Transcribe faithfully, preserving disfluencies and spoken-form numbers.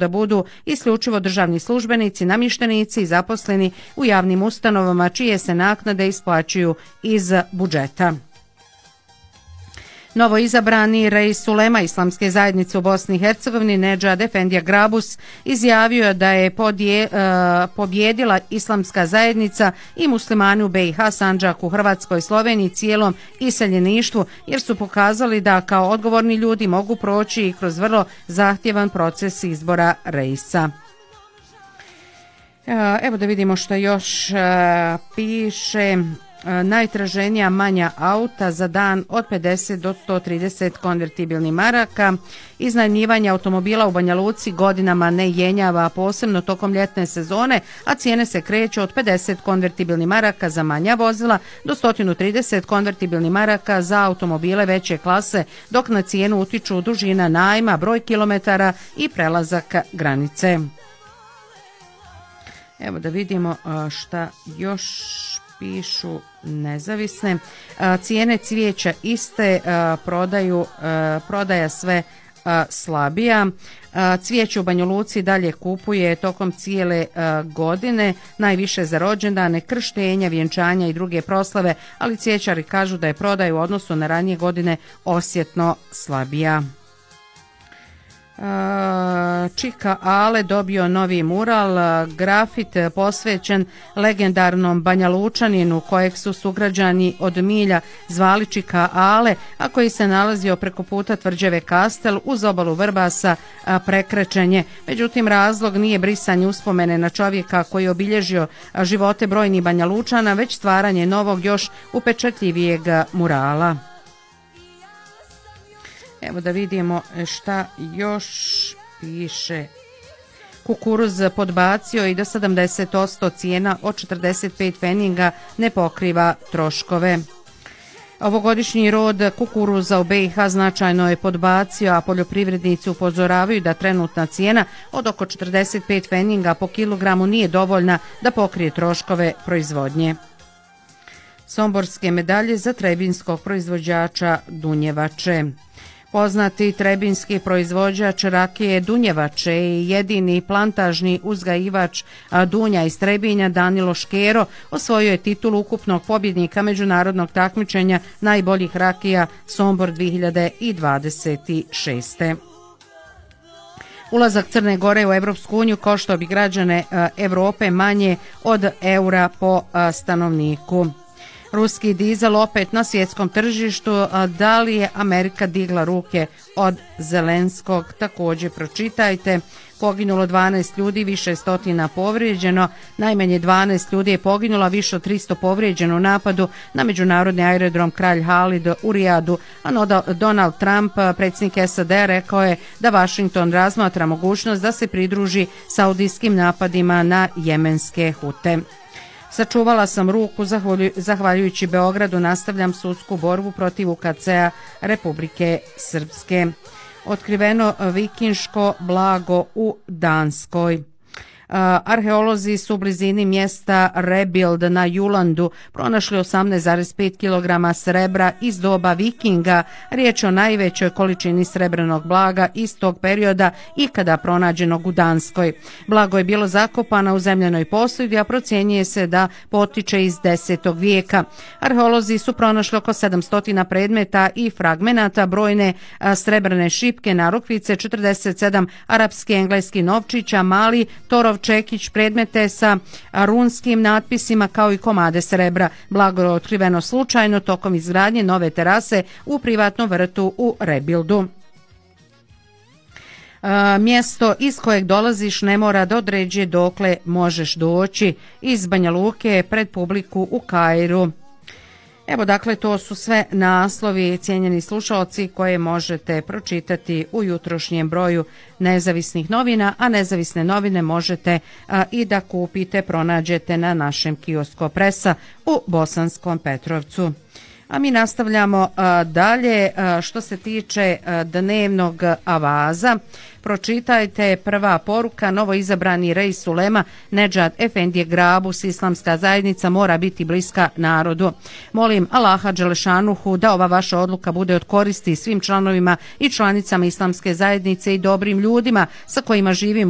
da budu isključivo državni službenici, namještenici i zaposleni u javnim ustanovama čije se naknade isplaćuju iz budžeta. Novo izabrani reis ulema Islamske zajednice u Bosni i Hercegovini Nedžad Efendija Grabus izjavio da je podje, uh, pobjedila Islamska zajednica i muslimani u B i H, Sandžaku, Hrvatskoj, Sloveniji, cijelom iseljeništvu, jer su pokazali da kao odgovorni ljudi mogu proći i kroz vrlo zahtjevan proces izbora reisa. Uh, evo da vidimo što još uh, piše. Najtraženija manja auta za dan od pedeset do sto trideset konvertibilnih maraka. Iznajmljivanje automobila u Banja Luci godinama ne jenjava, posebno tokom ljetne sezone, a cijene se kreću od pedeset konvertibilnih maraka za manja vozila do sto trideset konvertibilnih maraka za automobile veće klase, dok na cijenu utiču dužina najma, broj kilometara i prelazak granice. Evo da vidimo šta još pišu nezavisne. Cijene cvijeća iste, prodaju, prodaja sve slabija. Cvijeće u Banja Luci dalje kupuje tokom cijele godine, najviše za rođendane, krštenja, vjenčanja i druge proslave, ali cvijećari kažu da je prodaj u odnosu na ranije godine osjetno slabija. Čika Ale dobio novi mural, grafit posvećen legendarnom Banja Lučaninu kojeg su sugrađani od milja zvali Čika Ale, a koji se nalazio preko puta tvrđave Kastel uz obalu Vrbasa Prekrećenje. Međutim, razlog nije brisanje uspomene na čovjeka koji je obilježio živote brojnih Banja Lučana, već stvaranje novog još upečatljivijeg murala. Evo da vidimo šta još piše. Kukuruz podbacio i do sedamdeset posto, cijena od četrdeset pet pfeninga ne pokriva troškove. Ovogodišnji rod kukuruza u B i H značajno je podbacio, a poljoprivrednici upozoravaju da trenutna cijena od oko četrdeset pet pfeninga po kilogramu nije dovoljna da pokrije troškove proizvodnje. Somborske medalje za trebinskog proizvođača Dunjevače. Poznati trebinski proizvođač rakije Dunjevače i jedini plantažni uzgajivač dunja iz Trebinja Danilo Škero osvojio je titulu ukupnog pobjednika međunarodnog takmičenja najboljih rakija Sombor dvije hiljade dvadeset šeste. Ulazak Crne Gore u Evropsku uniju koštao bi građane Evrope manje od eura po stanovniku. Ruski dizel opet na svjetskom tržištu, da li je Amerika digla ruke od Zelenskog, također pročitajte. Poginulo dvanaest ljudi, više stotina povrijeđeno, najmanje dvanaest ljudi je poginulo, više od tristo povrijeđeno u napadu na međunarodni aerodrom Kralj Halid u Rijadu, a Donald Trump, predsjednik S A D, rekao je da Washington razmatra mogućnost da se pridruži saudijskim napadima na jemenske Hute. Sačuvala sam ruku, zahvaljujući Beogradu nastavljam sudsku borbu protiv U K C-a Republike Srpske. Otkriveno vikinško blago u Danskoj. Arheolozi su u blizini mjesta Rebild na Julandu pronašli osamnaest zarez pet kilograma srebra iz doba vikinga. Riječ je o najvećoj količini srebrnog blaga iz tog perioda ikada pronađenog u Danskoj. Blago je bilo zakopano u zemljanoj posudi, a procjenjuje se da potiče iz desetog vijeka. Arheolozi su pronašli oko sedamsto predmeta i fragmenata, brojne srebrne šipke, narukvice, četrdeset sedam arapski engleski novčića, mali torov čekić, predmete sa runskim natpisima kao i komade srebra. Blago je otkriveno slučajno tokom izgradnje nove terase u privatnom vrtu u Rebildu. Mjesto iz kojeg dolaziš ne mora da određuje dokle možeš doći. Iz Banja Luke pred publiku u Kairu. Evo, dakle, to su sve naslovi, cijenjeni slušalci, koje možete pročitati u jutrošnjem broju nezavisnih novina, a nezavisne novine možete a, i da kupite, pronađete na našem kiosku Presa u Bosanskom Petrovcu. A mi nastavljamo a, dalje. A, što se tiče a, dnevnog avaza, pročitajte prva poruka. Novo izabrani reis ulema Nedžad Efendije Grabus, Islamska zajednica mora biti bliska narodu. Molim Allaha Đelešanuhu da ova vaša odluka bude od koristi svim članovima i članicama Islamske zajednice i dobrim ljudima sa kojima živimo